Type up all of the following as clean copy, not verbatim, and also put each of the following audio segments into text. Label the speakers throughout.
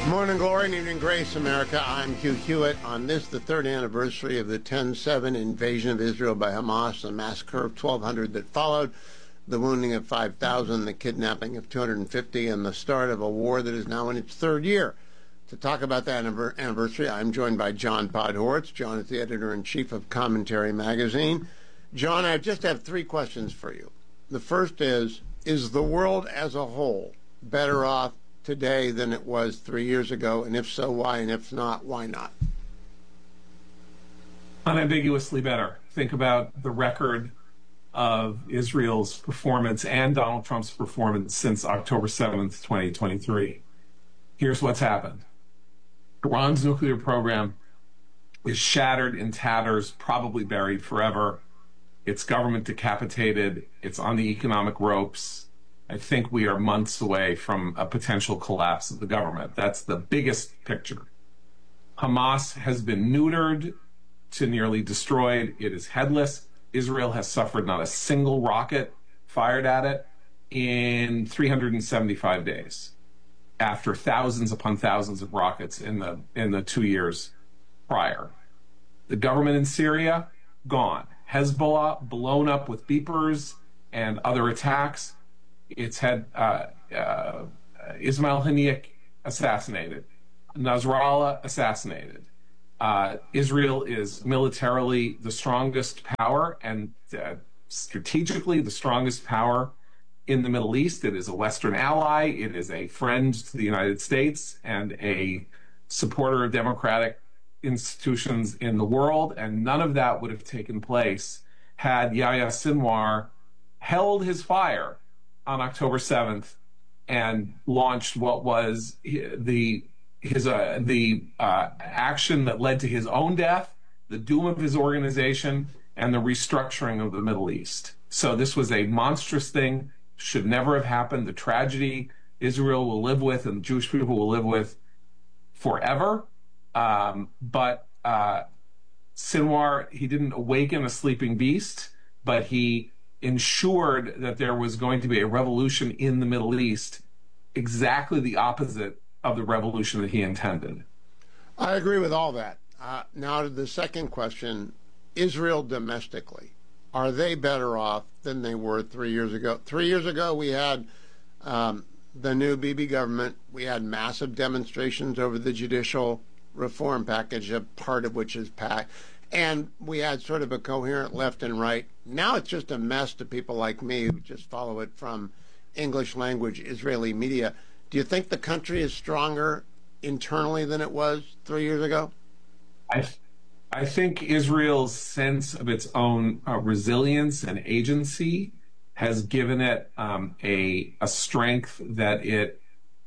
Speaker 1: Morning glory and evening grace, America. I'm Hugh Hewitt. On this, the third anniversary of the 10/7 invasion of Israel by Hamas, the massacre of 1,200 that followed, the wounding of 5,000, the kidnapping of 250, and the start of a war that is now in its third year. To talk about that anniversary, I'm joined by John Podhoretz. John is the editor-in-chief of Commentary Magazine. John, I just have three questions for you. The first is the world as a whole better off today than it was 3 years ago? And if so, why? And if not, why not?
Speaker 2: Unambiguously better. Think about the record of Israel's performance and Donald Trump's performance since October 7th, 2023. Here's what's happened. Iran's nuclear program is shattered in tatters, probably buried forever. Its government decapitated. It's on the economic ropes. I think we are months away from a potential collapse of the government. That's the biggest picture. Hamas has been neutered to nearly destroyed. It is headless. Israel has suffered not a single rocket fired at it in 375 days, after thousands upon thousands of rockets in the 2 years prior. The government in Syria, gone. Hezbollah, blown up with beepers and other attacks. It's had Ismail Haniyeh assassinated, Nasrallah assassinated. Israel is militarily the strongest power and strategically the strongest power in the Middle East. It is a Western ally. It is a friend to the United States and a supporter of democratic institutions in the world. And none of that would have taken place had Yahya Sinwar held his fire on October 7th and launched what was the action that led to his own death, the doom of his organization, and the restructuring of the Middle East. So this was a monstrous thing, should never have happened. The tragedy Israel will live with and the Jewish people will live with forever. But Sinwar, he didn't awaken a sleeping beast, but he ensured that there was going to be a revolution in the Middle East, exactly the opposite of the revolution that he intended.
Speaker 1: I agree with all that. Now to the second question, Israel domestically, are they better off than they were 3 years ago? 3 years ago, we had the new Bibi government. We had massive demonstrations over the judicial reform package, a part of which is packed. And we had sort of a coherent left and right. Now it's just a mess to people like me who just follow it from English language Israeli media. Do you think the country is stronger internally than it was 3 years ago?
Speaker 2: I think Israel's sense of its own resilience and agency has given it a strength that it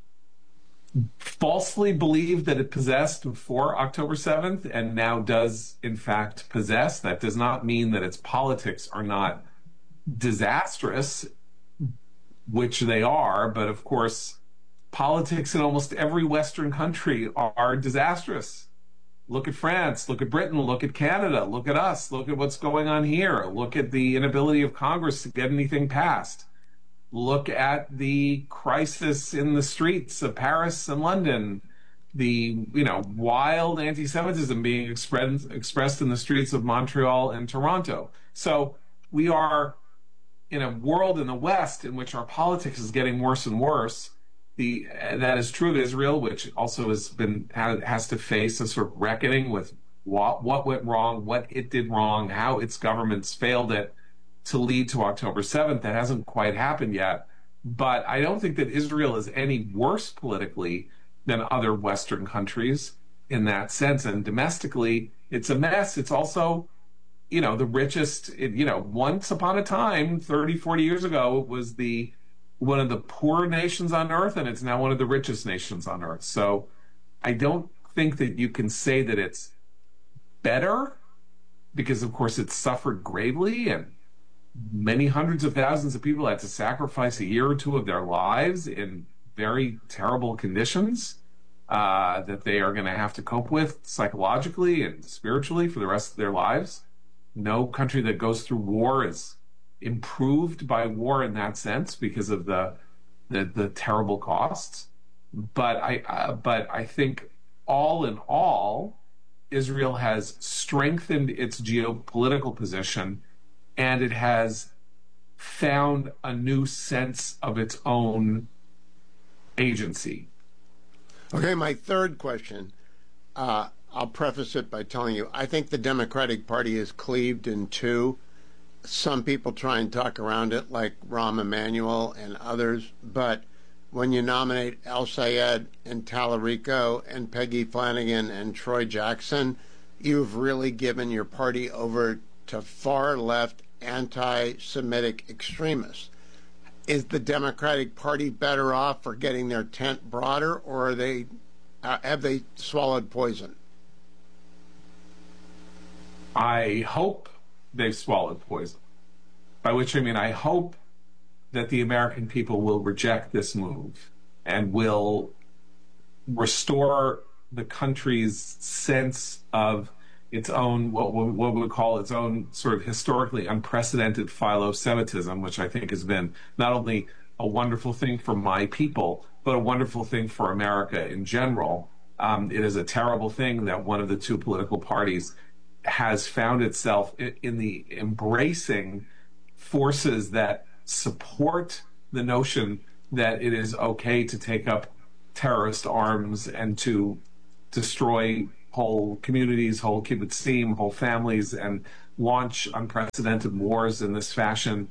Speaker 2: falsely believed that it possessed before October 7th and now does in fact possess. That does not mean that its politics are not disastrous, which they are, but of course politics in almost every Western country are disastrous. Look at France, look at Britain, look at Canada, look at us, look at what's going on here, look at the inability of Congress to get anything passed. Look at the crisis in the streets of Paris and London, the wild anti-Semitism being expressed in the streets of Montreal and Toronto. So we are in a world in the West in which our politics is getting worse and worse. That is true of Israel, which also has to face a sort of reckoning with what went wrong, what it did wrong, how its governments failed it to lead to October 7th. That hasn't quite happened yet. But I don't think that Israel is any worse politically than other Western countries in that sense. And domestically, it's a mess. It's also, the richest, once upon a time, 30, 40 years ago, it was one of the poorer nations on earth, and it's now one of the richest nations on earth. So I don't think that you can say that it's better because, of course, it's suffered gravely and many hundreds of thousands of people had to sacrifice a year or two of their lives in very terrible conditions that they are going to have to cope with psychologically and spiritually for the rest of their lives. No country that goes through war is improved by war in that sense because of the terrible costs. But I think all in all, Israel has strengthened its geopolitical position, and it has found a new sense of its own agency.
Speaker 1: Okay, my third question. I'll preface it by telling you I think the Democratic Party is cleaved in two. Some people try and talk around it, like Rahm Emanuel and others, but when you nominate El Sayed and Tallarico and Peggy Flanagan and Troy Jackson, you've really given your party over to far left anti-Semitic extremists. Is the Democratic Party better off for getting their tent broader, or are they have they swallowed poison?
Speaker 2: I hope they've swallowed poison, by which I mean I hope that the American people will reject this move and will restore the country's sense of its own, what we would call its own sort of historically unprecedented philo-Semitism, which I think has been not only a wonderful thing for my people, but a wonderful thing for America in general. It is a terrible thing that one of the two political parties has found itself in the embracing forces that support the notion that it is okay to take up terrorist arms and to destroy whole communities, whole kibbutzim, whole families, and launch unprecedented wars in this fashion.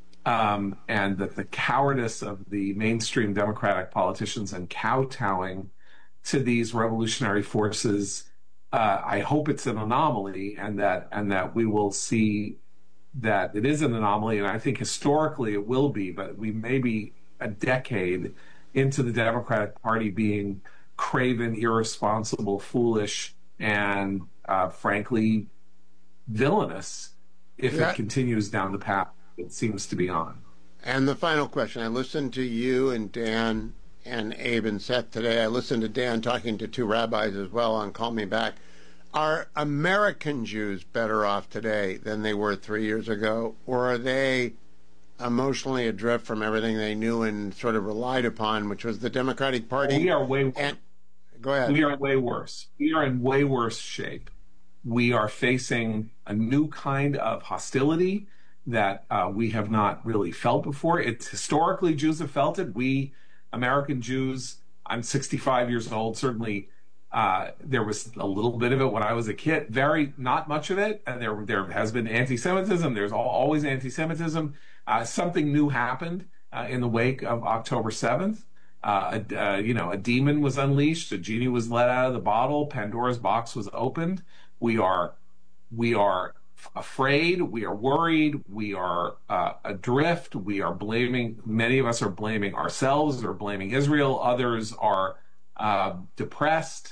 Speaker 2: And that the cowardice of the mainstream Democratic politicians and kowtowing to these revolutionary forces, I hope it's an anomaly, and that we will see that it is an anomaly, and I think historically it will be, but we may be a decade into the Democratic Party being craven, irresponsible, foolish, and frankly villainous if it continues down the path it seems to be on.
Speaker 1: And the final question. I listened to you and Dan and Abe and Seth today. I listened to Dan talking to two rabbis as well on Call Me Back. Are American Jews better off today than they were 3 years ago, or are they emotionally adrift from everything they knew and sort of relied upon, which was the Democratic Party?
Speaker 2: We are way worse.
Speaker 1: Go ahead.
Speaker 2: We are way worse. We are in way worse shape. We are facing a new kind of hostility that we have not really felt before. It's historically Jews have felt it. We, American Jews, I'm 65 years old, certainly there was a little bit of it when I was a kid, not much of it. And there has been anti-Semitism. There's always anti-Semitism. Something new happened in the wake of October 7th. A demon was unleashed. A genie was let out of the bottle. Pandora's box was opened. We are afraid. We are worried. We are adrift. We are blaming. Many of us are blaming ourselves or blaming Israel. Others are depressed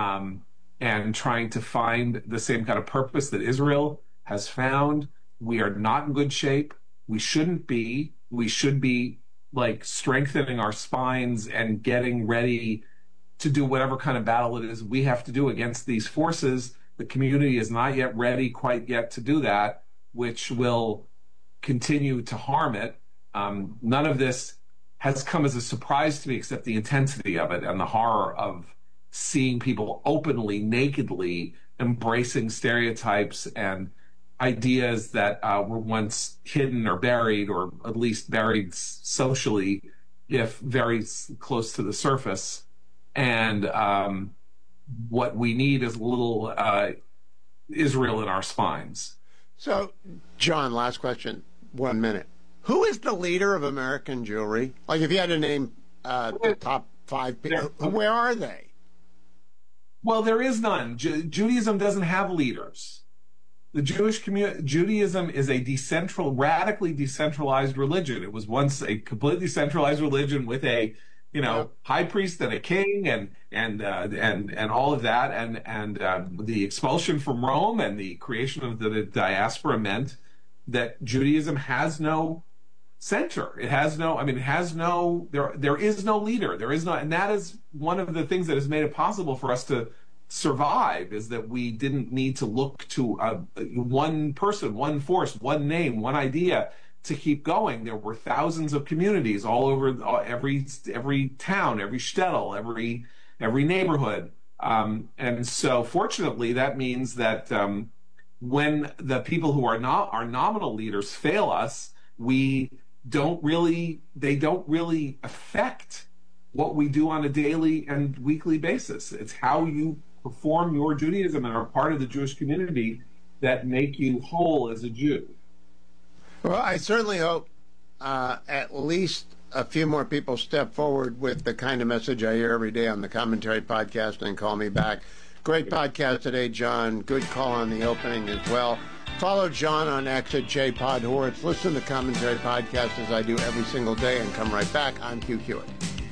Speaker 2: and trying to find the same kind of purpose that Israel has found. We are not in good shape. We shouldn't be. We should be like strengthening our spines and getting ready to do whatever kind of battle it is we have to do against these forces. The community is not yet ready quite yet to do that, which will continue to harm it. None of this has come as a surprise to me except the intensity of it and the horror of seeing people openly, nakedly embracing stereotypes and ideas that were once hidden or buried, or at least buried socially, if very close to the surface. And what we need is a little Israel in our spines.
Speaker 1: So, John, last question, 1 minute. Who is the leader of American Jewry? Like, if you had to name the top 5 people, where are they?
Speaker 2: Well, there is none. Judaism doesn't have leaders. The Jewish community, Judaism is a radically decentralized religion. It was once a completely centralized religion with a, high priest and a king and all of that, and the expulsion from Rome and the creation of the diaspora meant that Judaism has no center. It has no. There is no leader. There is no, and that is one of the things that has made it possible for us to survive, is that we didn't need to look to one person, one force, one name, one idea to keep going. There were thousands of communities all over every town, every shtetl, every neighborhood. And so fortunately, that means that when the people who are not our nominal leaders fail us, they don't really affect what we do on a daily and weekly basis. It's how you perform your Judaism and are part of the Jewish community that make you whole as a Jew.
Speaker 1: Well, I certainly hope at least a few more people step forward with the kind of message I hear every day on the Commentary Podcast and Call Me Back. Great podcast today, John. Good call on the opening as well. Follow John on X at JPodHorowitz. Listen to the Commentary Podcast as I do every single day and come right back. I'm Hugh Hewitt.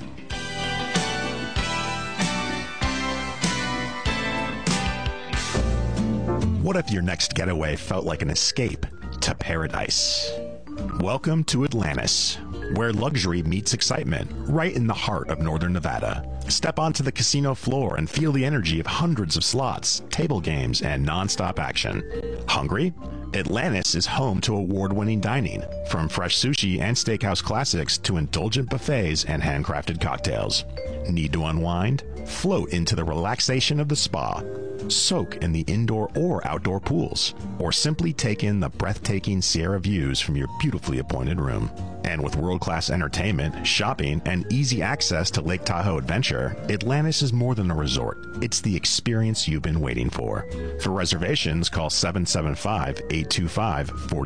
Speaker 3: What if your next getaway felt like an escape to paradise? Welcome to Atlantis, where luxury meets excitement, right in the heart of northern Nevada. Step onto the casino floor and feel the energy of hundreds of slots, table games, and non-stop action. Hungry? Atlantis is home to award-winning dining, from fresh sushi and steakhouse classics to indulgent buffets and handcrafted cocktails. Need to unwind? Float into the relaxation of the spa. Soak in the indoor or outdoor pools, or simply take in the breathtaking Sierra views from your beautifully appointed room. And with world-class entertainment, shopping, and easy access to Lake Tahoe Adventure, Atlantis is more than a resort. It's the experience you've been waiting for. For reservations, call 775-825-40